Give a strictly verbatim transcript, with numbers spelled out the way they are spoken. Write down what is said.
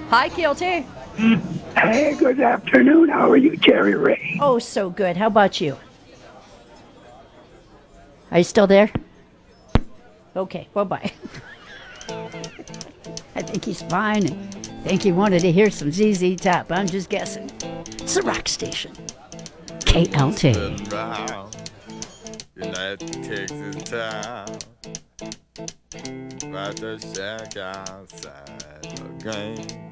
Hi, K L T. Hey, good afternoon. How are you, Jerry Ray? Oh, so good. How about you? Are you still there? Okay, bye bye. I think he's fine. And I think he wanted to hear some Z Z Top. I'm just guessing. It's the rock station. K L T. United Texas town. About to shack outside the game.